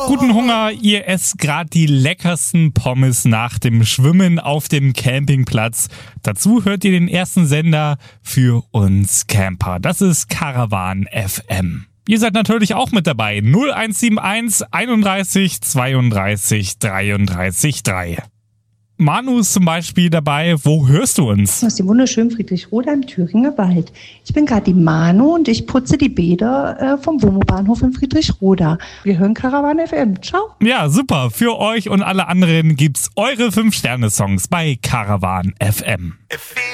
Guten Hunger, ihr esst gerade die leckersten Pommes nach dem Schwimmen auf dem Campingplatz. Dazu hört ihr den ersten Sender für uns Camper. Das ist Caravan FM. Ihr seid natürlich auch mit dabei. 0171 31 32 33 3. Manu ist zum Beispiel dabei. Wo hörst du uns? Aus dem wunderschönen Friedrichroda im Thüringer Wald. Ich bin gerade die Manu und ich putze die Bäder vom WOMO-Bahnhof in Friedrichroda. Wir hören Caravan FM. Ciao. Ja, super. Für euch und alle anderen gibt's eure 5-Sterne-Songs bei Caravan FM.